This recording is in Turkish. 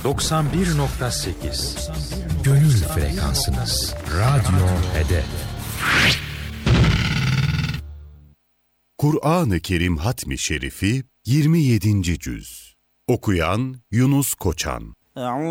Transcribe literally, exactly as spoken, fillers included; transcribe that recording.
doksan bir nokta sekiz Gönül frekansınız. Radyo Hedef. Kur'an-ı Kerim Hatmi Şerifi yirmi yedinci Cüz. Okuyan Yunus Koçan.